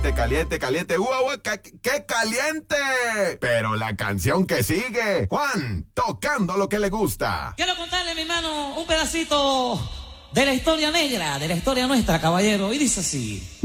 caliente, caliente, caliente. ¡Qué caliente! Pero la canción que sigue, Juan, tocando lo que le gusta. Quiero contarle, mi hermano, un pedacito de la historia negra, de la historia nuestra, caballero. Y dice así.